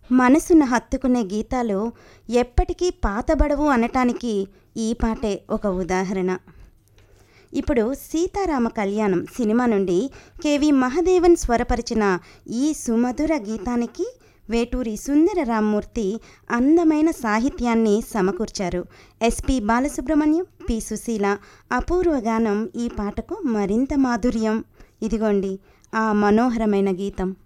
మనసును హత్తుకునే గీతాలు ఎప్పటికీ పాతబడవు అనటానికి ఈ పాటే ఒక ఉదాహరణ. ఇప్పుడు 'సీతారామ కళ్యాణం' సినిమా నుండి కెవి మహదేవన్ స్వరపరిచిన ఈ సుమధుర గీతానికి వేటూరి సుందర రామ్మూర్తి అందమైన సాహిత్యాన్ని సమకూర్చారు. ఎస్పి బాలసుబ్రహ్మణ్యం, పి సుశీల అపూర్వ గానం ఈ పాటకు మరింత మాధుర్యం. ఇదిగోండి ఆ మనోహరమైన గీతం.